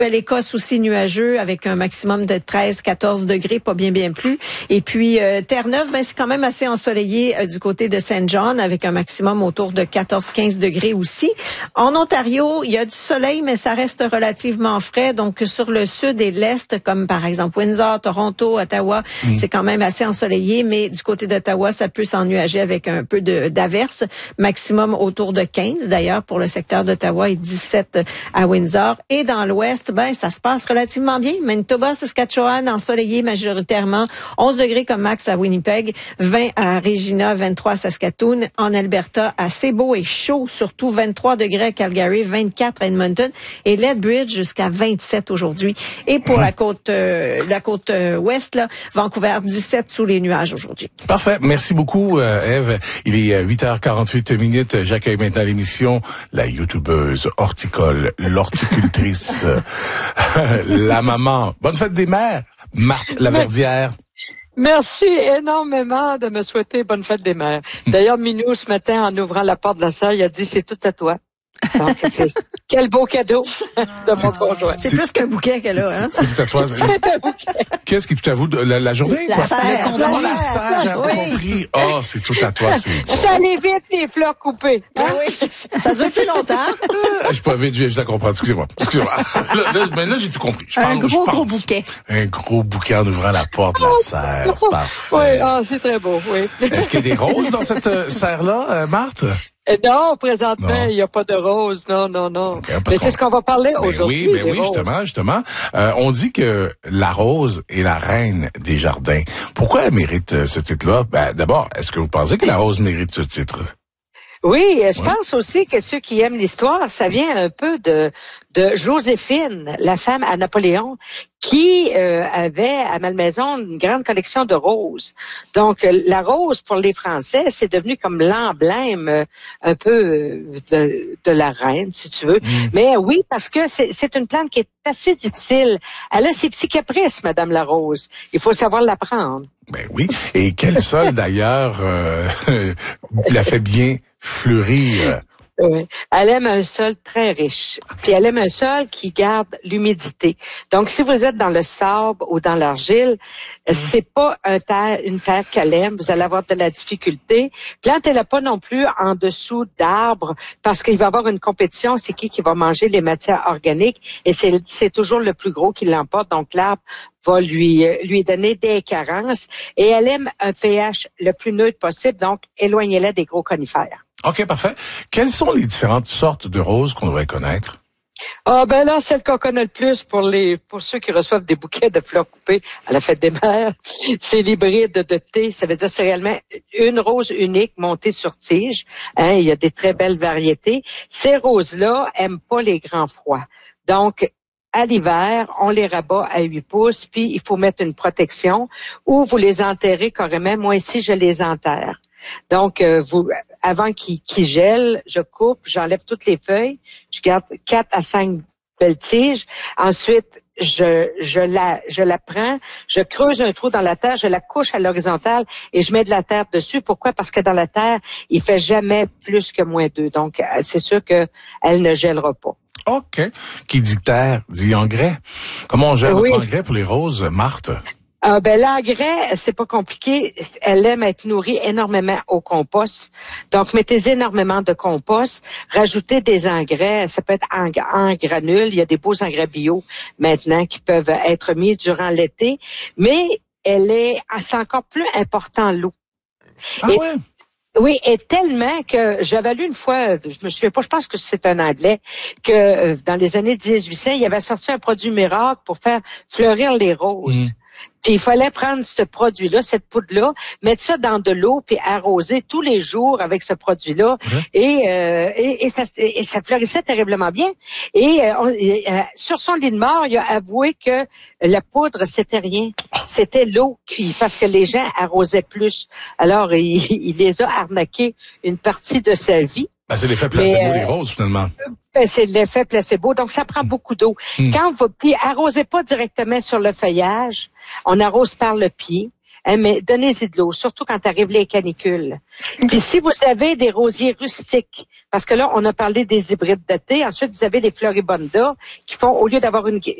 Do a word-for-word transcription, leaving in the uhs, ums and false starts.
L'Écosse aussi nuageux avec un maximum de treize à quatorze degrés, pas bien bien plus. Et puis euh, Terre-Neuve, ben c'est quand même assez ensoleillé euh, du côté de Saint John avec un maximum autour de quatorze à quinze degrés aussi. En Ontario, il y a du soleil mais ça reste relativement frais. Donc sur le sud et l'est comme par exemple Windsor, Toronto, Ottawa, mmh. c'est quand même assez ensoleillé mais du côté d'Ottawa, ça peut s'ennuager avec un peu de d'averses, maximum autour de quinze d'ailleurs pour le secteur d'Ottawa et dix-sept à Windsor et dans l'ouest ben ça se passe relativement bien. Manitoba, Saskatchewan, ensoleillé majoritairement, onze degrés comme max à Winnipeg, vingt à Regina, vingt-trois à Saskatoon, en Alberta, assez beau et chaud, surtout vingt-trois degrés à Calgary, vingt-quatre à Edmonton et Lethbridge jusqu'à vingt-sept aujourd'hui. Et pour la côte euh, la côte euh, ouest, là, Vancouver, dix-sept sous les nuages aujourd'hui. Parfait. Merci beaucoup, euh, Ève. Il est huit heures quarante-huit minutes. J'accueille maintenant l'émission la youtubeuse horticole, l'horticultrice, la maman. Bonne fête des mères, Marthe Laverdière. Merci énormément de me souhaiter bonne fête des mères. D'ailleurs, Minou, ce matin, en ouvrant la porte de la salle, il a dit, c'est tout à toi. Donc, c'est, quel beau cadeau de mon conjoint. C'est, c'est plus qu'un bouquet qu'elle a, hein? C'est, c'est tout à toi. Qu'est-ce qui est tout à vous de la, la journée? La quoi? serre. Oh, la serre, j'ai oui. compris. Oh, c'est tout à toi, c'est bon. Ça évite les fleurs coupées. Hein? Oui, ça dure plus longtemps. Je suis pas vite, je la comprends. Excusez-moi. Excusez-moi. Là, là, mais là, j'ai tout compris. Je parle, un gros, je gros bouquet. Un gros bouquet en ouvrant la porte de la serre. C'est parfait. Oui, oh, c'est très beau, oui. Est-ce qu'il y a des roses dans cette euh, serre-là, euh, Marthe? Non, présentement, il n'y a pas de rose, non, non, non. Okay, mais c'est ce qu'on va parler ben aujourd'hui. Oui, ben oui, roses. justement, justement. Euh, on dit que la rose est la reine des jardins. Pourquoi elle mérite euh, ce titre-là? Ben, d'abord, est-ce que vous pensez que la rose mérite ce titre? Oui, je ouais. pense aussi que ceux qui aiment l'histoire, ça vient un peu de de Joséphine, la femme à Napoléon, qui euh, avait à Malmaison une grande collection de roses. Donc, la rose, pour les Français, c'est devenu comme l'emblème euh, un peu de, de la reine, si tu veux. Mmh. Mais oui, parce que c'est, c'est une plante qui est assez difficile. Elle a ses petits caprices, Madame la rose. Il faut savoir la prendre. Ben oui. Et quel sol, d'ailleurs, euh, la fait bien fleurir. Oui. Elle aime un sol très riche. Puis elle aime un sol qui garde l'humidité. Donc, si vous êtes dans le sable ou dans l'argile, mmh. c'est pas un terre, une terre qu'elle aime. Vous allez avoir de la difficulté. Plantez-la pas non plus en dessous d'arbres parce qu'il va y avoir une compétition. C'est qui qui va manger les matières organiques? Et c'est, c'est toujours le plus gros qui l'emporte. Donc, l'arbre va lui lui donner des carences. Et elle aime un pH le plus neutre possible. Donc, éloignez-la des gros conifères. OK, parfait. Quelles sont les différentes sortes de roses qu'on devrait connaître? Ah, ben là, celle qu'on connaît le plus pour les, pour ceux qui reçoivent des bouquets de fleurs coupées à la fête des mères, c'est l'hybride de thé. Ça veut dire c'est réellement une rose unique montée sur tige. Hein, il y a des très belles variétés. Ces roses-là aiment pas les grands froids. Donc, à l'hiver, on les rabat à huit pouces, puis il faut mettre une protection ou vous les enterrez carrément. Moi, ici, je les enterre. Donc, euh, vous, avant qu'ils qu'ils gèlent, je coupe, j'enlève toutes les feuilles, je garde quatre à cinq belles tiges. Ensuite, je, je la, je la prends, je creuse un trou dans la terre, je la couche à l'horizontale et je mets de la terre dessus. Pourquoi? Parce que dans la terre, il fait jamais plus que moins deux. Donc, c'est sûr que elle ne gèlera pas. OK. Qui dit terre, dit engrais. Comment on gère oui. notre engrais pour les roses, Marthe? Euh, ben l'engrais, c'est pas compliqué. Elle aime être nourrie énormément au compost. Donc, mettez énormément de compost. Rajoutez des engrais. Ça peut être en, en granules. Il y a des beaux engrais bio maintenant qui peuvent être mis durant l'été. Mais elle est, c'est encore plus important l'eau. Ah et, ouais? Oui, et tellement que j'avais lu une fois, je me souviens pas, je pense que c'est un Anglais, que euh, dans les années dix-huit cents, il avait sorti un produit miracle pour faire fleurir les roses. Mmh. Puis il fallait prendre ce produit-là, cette poudre-là, mettre ça dans de l'eau puis arroser tous les jours avec ce produit-là. Mmh. Et, euh, et, et, ça, et ça fleurissait terriblement bien. Et, euh, on, et euh, sur son lit de mort, il a avoué que la poudre, c'était rien. C'était l'eau qui, parce que les gens arrosaient plus. Alors, il, il les a arnaqués une partie de sa vie. Ben, c'est l'effet placebo euh, des roses, finalement. Ben, c'est l'effet placebo. Donc, ça prend beaucoup d'eau. Mmh. Quand vous, puis arrosez pas directement sur le feuillage. On arrose par le pied. Hein, mais donnez-y de l'eau, surtout quand arrivent les canicules. Puis si vous avez des rosiers rustiques, parce que là, on a parlé des hybrides de thé, ensuite vous avez les floribundas qui font, au lieu d'avoir une